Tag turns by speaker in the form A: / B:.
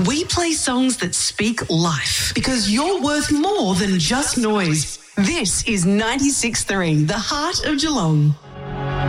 A: we play songs that speak life because you're worth more than just noise. This is 96.3, the heart of Geelong.